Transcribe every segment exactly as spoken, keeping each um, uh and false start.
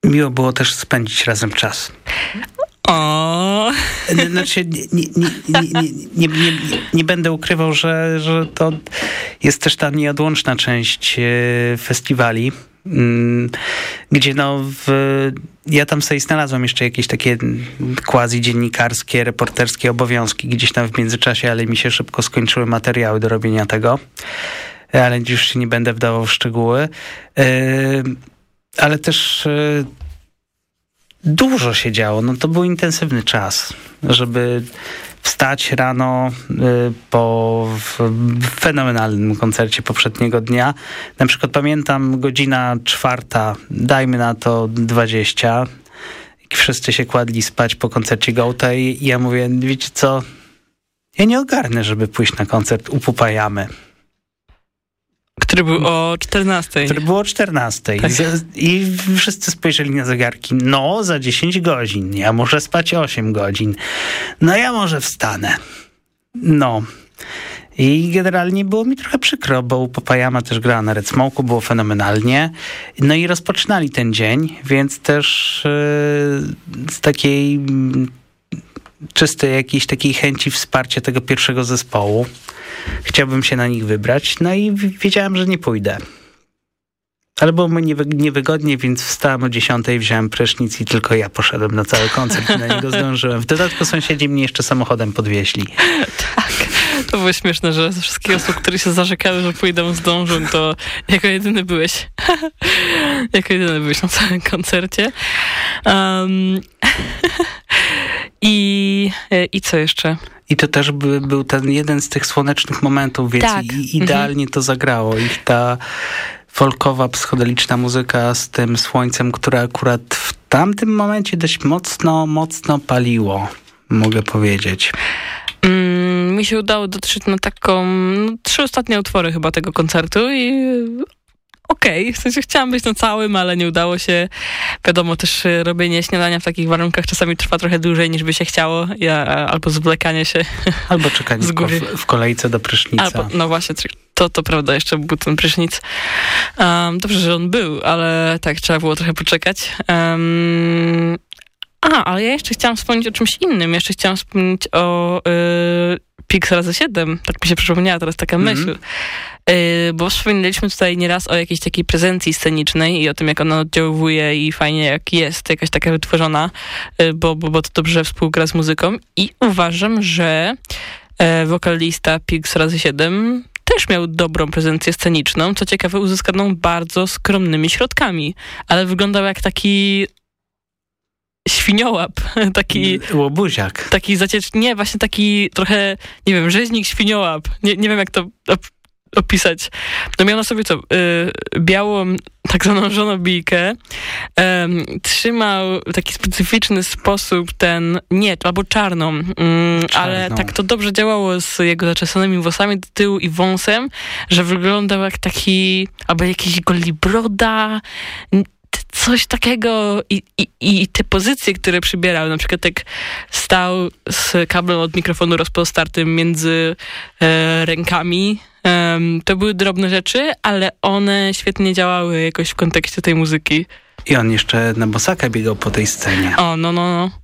miło było też spędzić razem czas. O. Znaczy, nie, nie, nie, nie, nie, nie, nie będę ukrywał, że, że to jest też ta nieodłączna część festiwali, gdzie no w, ja tam sobie znalazłem jeszcze jakieś takie quasi dziennikarskie, reporterskie obowiązki gdzieś tam w międzyczasie, ale mi się szybko skończyły materiały do robienia tego, ale już się nie będę wdawał w szczegóły. Ale też dużo się działo. No to był intensywny czas, żeby wstać rano po fenomenalnym koncercie poprzedniego dnia. Na przykład pamiętam godzina czwarta, dajmy na to dwadzieścia. Wszyscy się kładli spać po koncercie Gołta i ja mówię, wiecie co, ja nie ogarnę, żeby pójść na koncert Upupajamy. Który był o czternastej. Który był o czternastej. Tak. I wszyscy spojrzeli na zegarki. No, za dziesięć godzin. Ja muszę spać osiem godzin. No, ja może wstanę. No. I generalnie było mi trochę przykro, bo Upupajama też grała na Red Smoke'u, było fenomenalnie. No i rozpoczynali ten dzień, więc też yy, z takiej czystej jakiejś takiej chęci wsparcia tego pierwszego zespołu chciałbym się na nich wybrać, no i wiedziałem, że nie pójdę. Ale było mi niewygodnie, więc wstałem o dziesiątej, wziąłem prysznic i tylko ja poszedłem na cały koncert i na niego zdążyłem. W dodatku sąsiedzi mnie jeszcze samochodem podwieźli. Tak, to było śmieszne, że ze wszystkich osób, które się zarzekały, że pójdą, zdążą, to jako jedyny byłeś. jako jedyny byłeś na całym koncercie. Um, i, I co jeszcze? I to też by, był ten jeden z tych słonecznych momentów, więc tak. i, idealnie mhm. to zagrało. I ta folkowa, psychodeliczna muzyka z tym słońcem, które akurat w tamtym momencie dość mocno, mocno paliło, mogę powiedzieć. Mm, mi się udało dotrzeć na taką, no, trzy ostatnie utwory chyba tego koncertu i okej, okay. W sensie chciałam być na całym, ale nie udało się. Wiadomo, też robienie śniadania w takich warunkach czasami trwa trochę dłużej niż by się chciało. Ja, albo zwlekanie się. Albo czekanie z góry. W, w kolejce do prysznica. Albo, no właśnie, to, to prawda, jeszcze był ten prysznic. Um, dobrze, że on był, ale tak, trzeba było trochę poczekać. Um, a, ale ja jeszcze chciałam wspomnieć o czymś innym. Jeszcze chciałam wspomnieć o y, Pigs razy siedem. Tak mi się przypomniała teraz taka mm-hmm. myśl. Yy, bo wspominaliśmy tutaj nieraz o jakiejś takiej prezencji scenicznej i o tym, jak ona oddziałuje i fajnie jak jest, jakaś taka wytworzona, yy, bo, bo, bo to dobrze współgra z muzyką. I uważam, że yy, wokalista Pigs razy siedem też miał dobrą prezencję sceniczną, co ciekawe uzyskaną bardzo skromnymi środkami, ale wyglądał jak taki świniołap, taki... Łobuziak. Taki zaciecz... Nie, właśnie taki trochę, nie wiem, rzeźnik świniołap. Nie, nie wiem, jak to op- opisać. No miał na sobie co? Yy, białą, tak zwaną żonobijkę. Yy, trzymał w taki specyficzny sposób ten... Nie, albo czarną. Yy, ale tak to dobrze działało z jego zaczesanymi włosami do tyłu i wąsem, że wyglądał jak taki... albo jakiś golibroda... Coś takiego i, i, i te pozycje, które przybierał, na przykład jak stał z kablem od mikrofonu rozpostartym między e, rękami, e, to były drobne rzeczy, ale one świetnie działały jakoś w kontekście tej muzyki. I on jeszcze na bosaka biegał po tej scenie. O, no, no, no.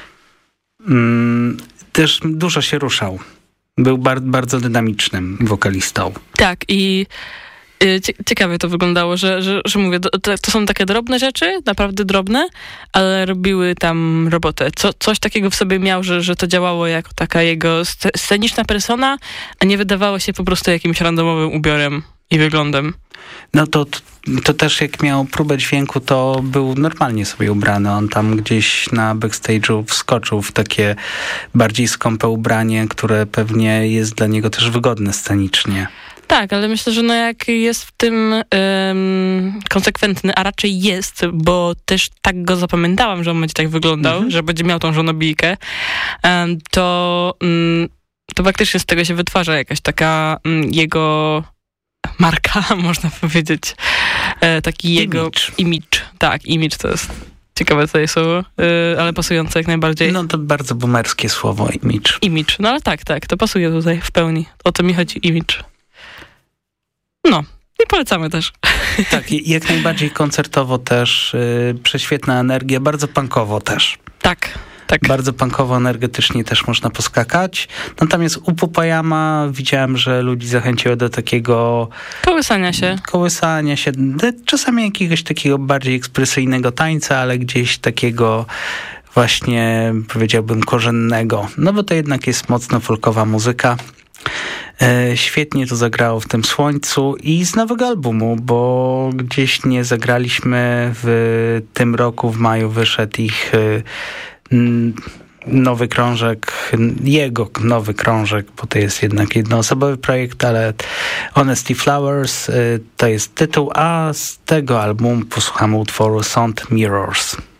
Mm, też dużo się ruszał. Był bar- bardzo dynamicznym wokalistą. Tak, i ciekawie to wyglądało, że, że, że mówię, to, to są takie drobne rzeczy, naprawdę drobne, ale robiły tam robotę. Co, coś takiego w sobie miał, że, że to działało jako taka jego sceniczna persona, a nie wydawało się po prostu jakimś randomowym ubiorem i wyglądem. No to, to też jak miał próbę dźwięku, to był normalnie sobie ubrany. On tam gdzieś na backstage'u wskoczył w takie bardziej skąpe ubranie, które pewnie jest dla niego też wygodne scenicznie. Tak, ale myślę, że no jak jest w tym um, konsekwentny, a raczej jest, bo też tak go zapamiętałam, że on będzie tak wyglądał, mhm. że będzie miał tą żonobijkę, um, to, um, to faktycznie z tego się wytwarza jakaś taka um, jego marka, można powiedzieć. E, taki image. jego image. Tak, image to jest ciekawe tutaj słowo, e, ale pasujące jak najbardziej. No to bardzo boomerskie słowo, image. Image, no ale tak, tak, to pasuje tutaj w pełni. O to mi chodzi, image. No, i polecamy też. Tak, jak najbardziej koncertowo też, yy, prześwietna energia, bardzo punkowo też. Tak. Tak. Bardzo punkowo, energetycznie też można poskakać. Natomiast u Pupajama widziałem, że ludzi zachęciło do takiego... Kołysania się. Kołysania się. Czasami jakiegoś takiego bardziej ekspresyjnego tańca, ale gdzieś takiego właśnie, powiedziałbym, korzennego. No bo to jednak jest mocno folkowa muzyka. E, świetnie to zagrało w tym słońcu i z nowego albumu, bo gdzieś nie zagraliśmy w tym roku, w maju wyszedł ich e, nowy krążek, jego nowy krążek, bo to jest jednak jednoosobowy projekt, ale Honesty Flowers to jest tytuł, a z tego albumu posłuchamy utworu Sound Mirrors.